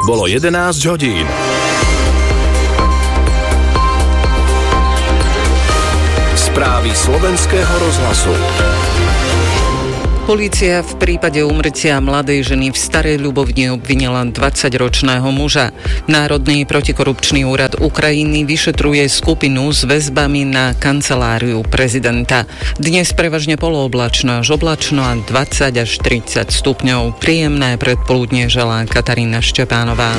Bolo 11 hodín. Správy Slovenského rozhlasu. Polícia v prípade úmrtia mladej ženy v Starej Ľubovni obvinila 20-ročného muža. Národný protikorupčný úrad Ukrajiny vyšetruje skupinu s väzbami na kanceláriu prezidenta. Dnes prevažne polooblačno až oblačno a 20 až 30 stupňov. Príjemné predpoludnie želá Katarína Štepánová.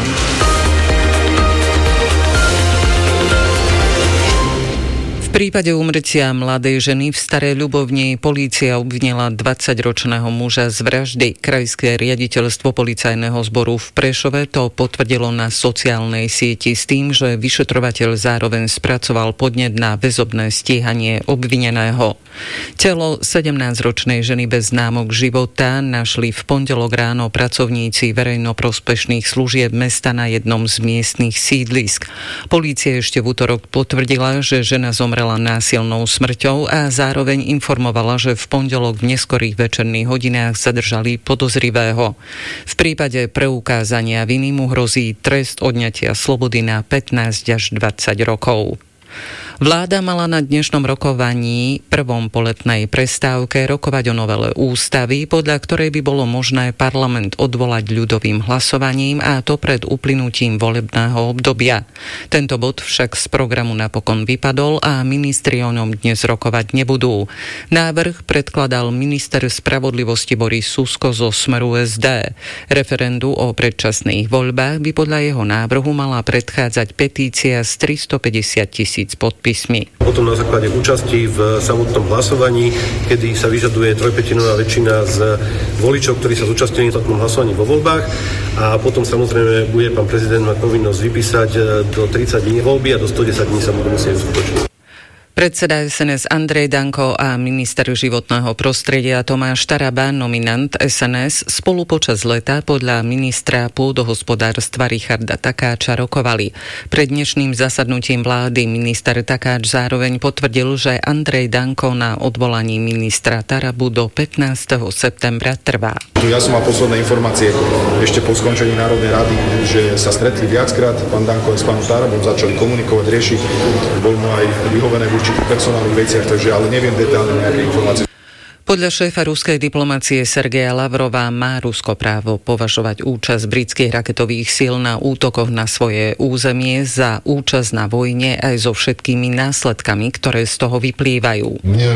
V prípade úmrtia mladej ženy v Starej Ľubovni polícia obvinila 20-ročného muža z vraždy. Krajské riaditeľstvo policajného zboru v Prešove to potvrdilo na sociálnej sieti s tým, že vyšetrovateľ zároveň spracoval podnet na väzobné stíhanie obvineného. Telo 17-ročnej ženy bez známok života našli v pondelok ráno pracovníci verejnoprospešných služieb mesta na jednom z miestnych sídlisk. Polícia ešte v utorok potvrdila, že žena zomrela násilnou smrťou a zároveň informovala, že v pondelok v neskorých večerných hodinách zadržali podozrivého. V prípade preukázania viny mu hrozí trest odňatia slobody na 15 až 20 rokov. Vláda mala na dnešnom rokovaní prvom poletnej prestávke rokovať o novele ústavy, podľa ktorej by bolo možné parlament odvolať ľudovým hlasovaním, a to pred uplynutím volebného obdobia. Tento bod však z programu napokon vypadol a ministri o ňom dnes rokovať nebudú. Návrh predkladal minister spravodlivosti Boris Susko zo Smeru SD. Referendu o predčasných voľbách by podľa jeho návrhu mala predchádzať petícia s 350 000 podpismi. Potom na základe účasti v samotnom hlasovaní, kedy sa vyžaduje 3/5 väčšina z voličov, ktorí sa zúčastnili na tom hlasovaní vo voľbách, a potom samozrejme bude pán prezident mať povinnosť vypísať do 30 dní voľby a do 110 dní sa budú musieť uskutočniť. Predseda SNS Andrej Danko a minister životného prostredia Tomáš Taraba, nominant SNS, spolu počas leta podľa ministra pôdohospodárstva Richarda Takáča rokovali. Pred dnešným zasadnutím vlády minister Takáč zároveň potvrdil, že Andrej Danko na odvolaní ministra Tarabu do 15. septembra trvá. Ja som mal posledné informácie ešte po skončení Národnej rady, že sa stretli viackrát pán Danko s pánom Tarabom, začali komunikovať, riešiť, bol mu aj vyhovené v personálnych veciach, takže ale neviem detálne nejaké informácie. Podľa šéfa ruskej diplomacie Sergeja Lavrova má Rusko právo považovať účasť britských raketových síl na útokoch na svoje územie za účasť na vojne aj so všetkými následkami, ktoré z toho vyplývajú. Mne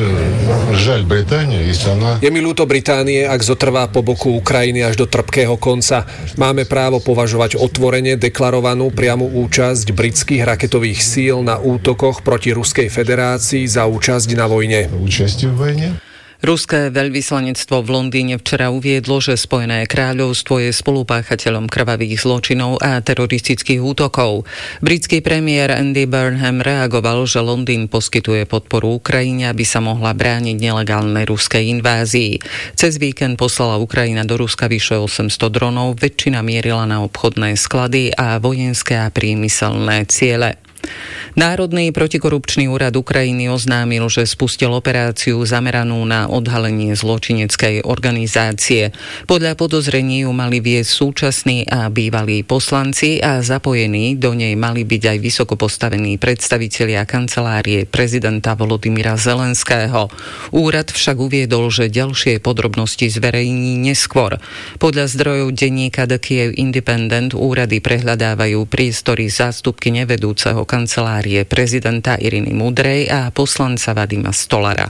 žaľ Británie, Je mi ľúto Británie, ak zotrvá po boku Ukrajiny až do trpkého konca. Máme právo považovať otvorene deklarovanú priamu účasť britských raketových síl na útokoch proti Ruskej federácii za účasť na vojne. Účastie v vojne? Ruské veľvyslanectvo v Londýne včera uviedlo, že Spojené kráľovstvo je spolupáchateľom krvavých zločinov a teroristických útokov. Britský premiér Andy Burnham reagoval, že Londýn poskytuje podporu Ukrajine, aby sa mohla brániť nelegálnej ruskej invázii. Cez víkend poslala Ukrajina do Ruska vyše 800 dronov, väčšina mierila na obchodné sklady a vojenské a priemyselné ciele. Národný protikorupčný úrad Ukrajiny oznámil, že spustil operáciu zameranú na odhalenie zločineckej organizácie. Podľa podozrení ju mali viesť súčasní a bývalí poslanci a zapojení do nej mali byť aj vysoko postavení predstavitelia kancelárie prezidenta Volodymyra Zelenského. Úrad však uviedol, že ďalšie podrobnosti zverejní neskôr. Podľa zdrojov denníka The Kiev Independent úrady prehľadávajú priestory zástupky nevedúceho kancelárie prezidenta Iriny Mudrej a poslanca Vadima Stolara.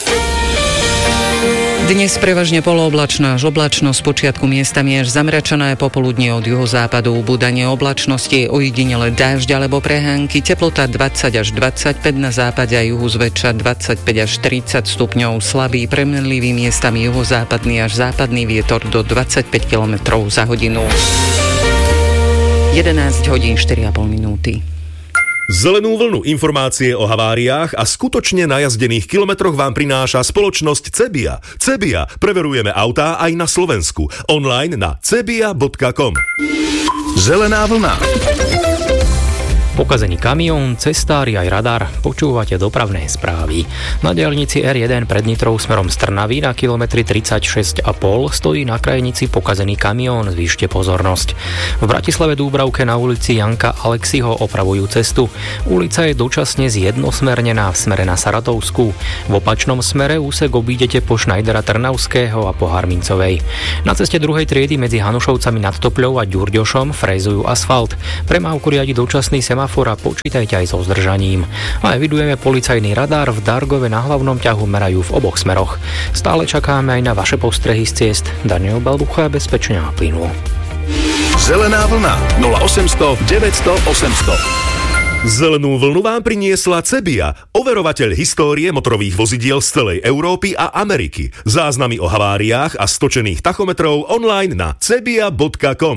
Dnes prevažne polooblačno až oblačno, spočiatku miestami až zamračené, popoludne od juhozápadu ubúdanie oblačnosti, ojedinele dážď alebo prehánky, teplota 20 až 25, na západe a juhu zväčša 25 až 30 stupňov, slabý premenlivý, miestami juhozápadný až západný vietor do 25 km za hodinu. 11 hodín 4,5 minúty. Zelenú vlnu informácie o haváriách a skutočne najazdených kilometroch vám prináša spoločnosť Cebia. Cebia. Preverujeme autá aj na Slovensku. Online na cebia.com. Zelená vlna. Pokazený kamión, cestári aj radar. Počúvate dopravné správy. Na diaľnici R1 pred Nitrou smerom z Trnavy na kilometri 36,5 stojí na krajnici pokazený kamión. Zvýšte pozornosť. V Bratislave Dúbravke na ulici Janka Aleksiho opravujú cestu. Ulica je dočasne zjednosmernená v smere na Saratovskú. V opačnom smere úsek obídete po Šnajdera Trnavského a po Harmincovej. Na ceste druhej triedy medzi Hanušovcami nad Topľou a Ďurďošom frézujú asfalt. Premávku riadi dočasný semafor a počítajte aj so zdržaním. A evidujeme policajný radar v Dargove na hlavnom ťahu, merajú v oboch smeroch. Stále čakáme aj na vaše postrehy z ciest. Daniel Balbucha, bezpečne a plynulo. Zelená vlna 0800 900 800. Zelenú vlnu vám priniesla Cebia, overovateľ histórie motorových vozidiel z celej Európy a Ameriky. Záznamy o haváriách a stočených tachometrov online na cebia.com.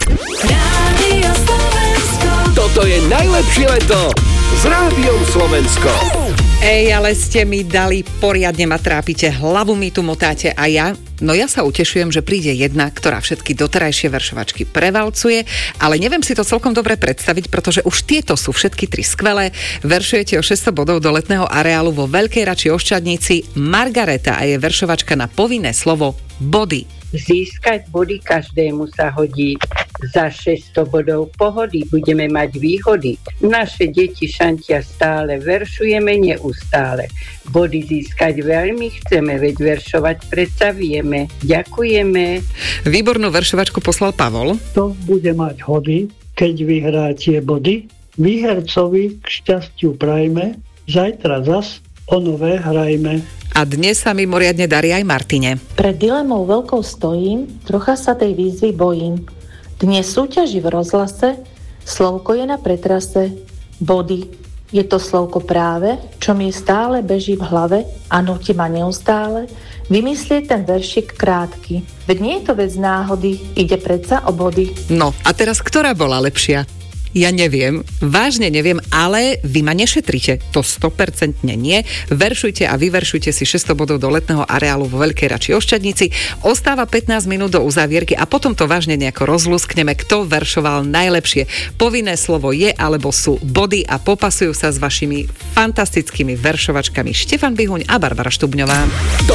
Toto je najlepšie leto s Rádiom Slovensko. Ale ste mi dali, poriadne ma trápite, hlavu mi tu motáte a ja sa utešujem, že príde jedna, ktorá všetky doterajšie veršovačky prevalcuje, ale neviem si to celkom dobre predstaviť, pretože už tieto sú všetky tri skvelé. Veršujete o 600 bodov do letného areálu vo Veľkej Rači Oščadnici. Margareta a je veršovačka na povinné slovo body. Získať body každému sa hodí. Za 600 bodov pohody budeme mať výhody. Naše deti šantia stále, veršujeme neustále. Body získať veľmi chceme, veď veršovať predsa vieme. Ďakujeme. Výbornú veršovačku poslal Pavol. To bude mať hody, keď vyhrá tie body. Výhercovi k šťastiu prajme, zajtra zas o nové hrajme. A dnes sa mi moriadne darí aj Martine. Pred dilemou veľkou stojím, trocha sa tej výzvy bojím. Dnes súťaži v rozhlase, slovko je na pretrase, body. Je to slovko práve, čo mi stále beží v hlave a nutí ma neustále vymyslieť ten veršik krátky. Veď nie je to vec náhody, ide predsa o body. No, a teraz ktorá bola lepšia? Ja neviem, vážne neviem, ale vy ma nešetrite. To 100% nie. Veršujte a vyveršujte si 600 bodov do letného areálu vo Veľkej Rači Oščadnici. Ostáva 15 minút do uzávierky a potom to vážne nejako rozlúskneme, kto veršoval najlepšie. Povinné slovo je alebo sú body a popasujú sa s vašimi fantastickými veršovačkami Štefan Bihuň a Barbara Štubňová.